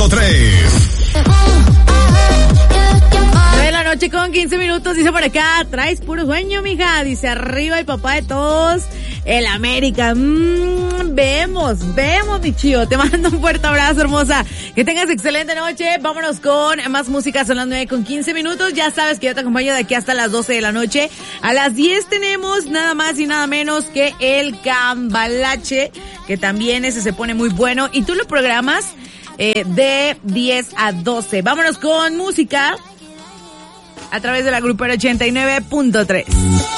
De la noche con 15 minutos, dice por acá, traes puro sueño, mija, dice arriba el papá de todos, el América. Vemos, mi chío, te mando un fuerte abrazo, hermosa, que tengas excelente noche. Vámonos con más música, son las 9 con 15 minutos, ya sabes que yo te acompaño de aquí hasta las 12 de la noche. A las 10 tenemos nada más y nada menos que el Cambalache, que también ese se pone muy bueno, y tú lo programas de 10 a 12. Vámonos con música a través de la Grupera 89.3.